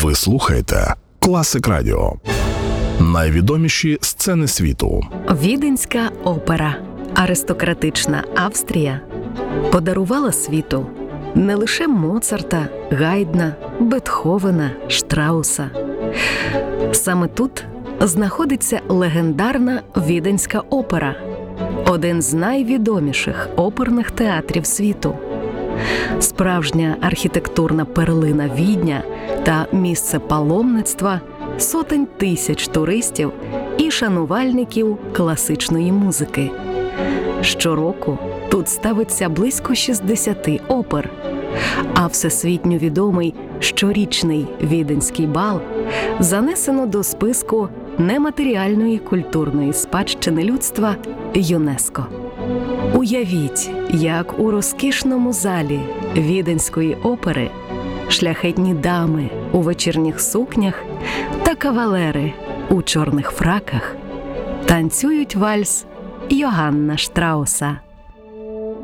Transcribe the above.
Ви слухаєте Класик Радіо. Найвідоміші сцени світу. Віденська опера, аристократична Австрія, подарувала світу не лише Моцарта, Гайдна, Бетховена, Штрауса. Саме тут знаходиться легендарна Віденська опера, один з найвідоміших оперних театрів світу. Справжня архітектурна перлина Відня та місце паломництва сотень тисяч туристів і шанувальників класичної музики. Щороку тут ставиться близько 60 опер, а всесвітньо відомий щорічний Віденський бал занесено до списку нематеріальної культурної спадщини людства ЮНЕСКО. Уявіть, як у розкішному залі Віденської опери шляхетні дами у вечірніх сукнях та кавалери у чорних фраках танцюють вальс Йоганна Штрауса.